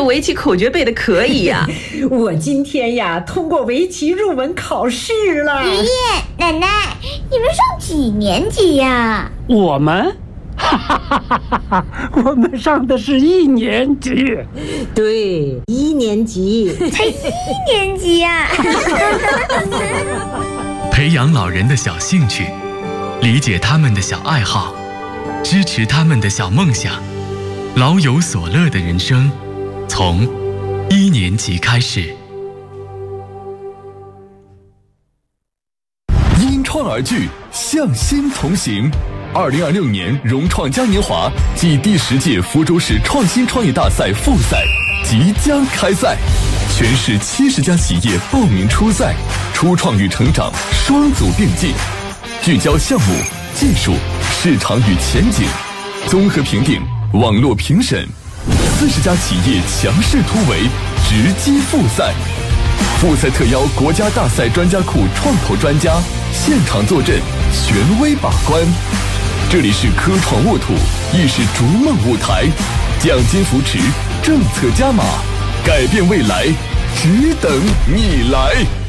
围棋口诀背的可以呀。 我今天呀通过围棋入门考试了。 爷爷奶奶，你们上几年级呀？ 我们我们上的是1年级。 对，1年级。 才1年级呀。 培养老人的小兴趣，理解他们的小爱好，支持他们的小梦想，老有所乐的人生，从1年级开始。 因创而聚，向心同行。2026年融创嘉年华暨第10届福州市创新创业大赛复赛即将开赛，全市70家企业报名出赛，初创与成长双组并进，聚焦项目、技术、市场与前景，综合评定、网络评审，40家企业强势突围，直击复赛。复赛特邀国家大赛专家库创投专家现场坐镇，权威把关。这里是科创沃土，亦是逐梦舞台，奖金扶持，政策加码，改变未来，只等你来。